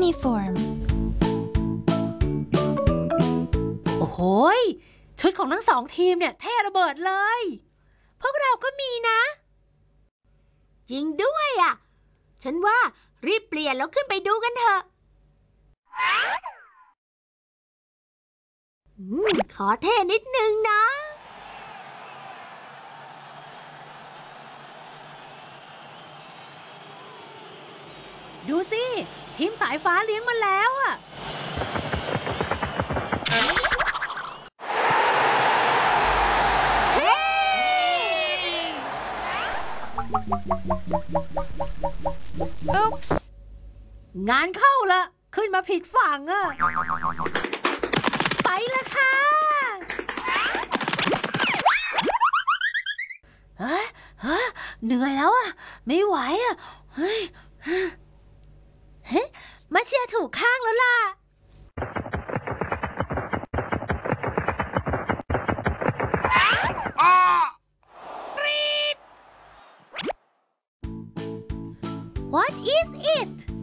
uniform โอ้โหชุดของทั้งสองทีมเนี่ยเท่ระเบิดเลยพวกเราก็มีนะจริงด้วยอ่ะฉันว่ารีบเปลี่ยนแล้วขึ้นไปดูกันเถอะขอเท่นิดนึงนะดูสิทีมสายฟ้าเลี้ยงมาแล้วอ่ะ Oops งานเข้าละขึ้นมาผิดฝั่งอะไปละค่ะเหนื่อยแล้วอะไม่ไหวอะเฮ้ยมาเชียร์ถูกข้างแล้วล่ะWhat is it